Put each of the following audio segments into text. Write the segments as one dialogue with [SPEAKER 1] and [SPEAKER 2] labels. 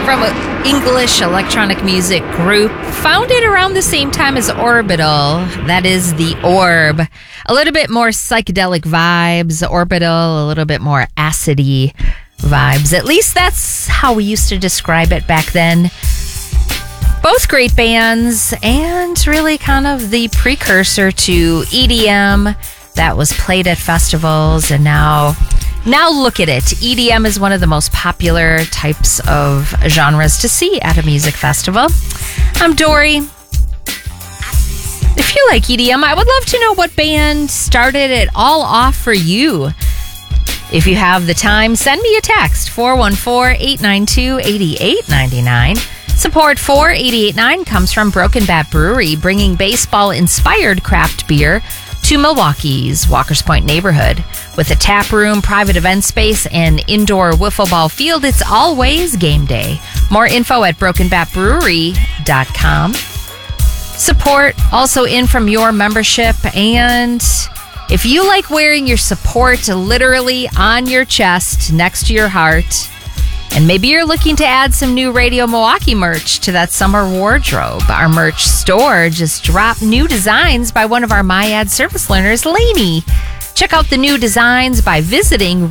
[SPEAKER 1] from an English electronic music group founded around the same time as Orbital. That is The Orb. A little bit more psychedelic vibes. Orbital, a little bit more acidy vibes. At least that's how we used to describe it back then. Both great bands and really kind of the precursor to EDM that was played at festivals, and now look at it. EDM is one of the most popular types of genres to see at a music festival. I'm Dory. If you like EDM, I would love to know what band started it all off for you. If you have the time, send me a text, 414-892-8899. Support for 88.9 comes from Broken Bat Brewery, bringing baseball-inspired craft beer to Milwaukee's Walker's Point neighborhood. With a tap room, private event space, and indoor wiffle ball field, it's always game day. More info at brokenbatbrewery.com. Support also in from your membership, and if you like wearing your support literally on your chest next to your heart, and maybe you're looking to add some new Radio Milwaukee merch to that summer wardrobe, our merch store just dropped new designs by one of our MyAd service learners, Lainey. Check out the new designs by visiting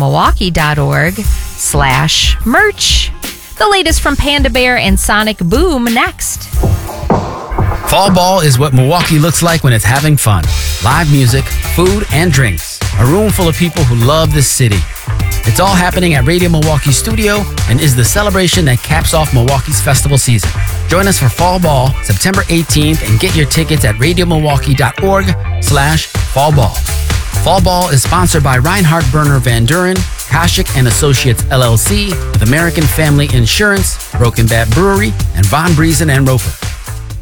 [SPEAKER 1] radiomilwaukee.org/merch. The latest from Panda Bear and Sonic Boom next.
[SPEAKER 2] Fall Ball is what Milwaukee looks like when it's having fun. Live music, food, and drinks. A room full of people who love this city. It's all happening at Radio Milwaukee Studio and is the celebration that caps off Milwaukee's festival season. Join us for Fall Ball, September 18th, and get your tickets at radiomilwaukee.org/fallball. Fall Ball is sponsored by Reinhard Berner Van Duren, Koshik and Associates LLC, with American Family Insurance, Broken Bat Brewery, and Von Briesen and Roper.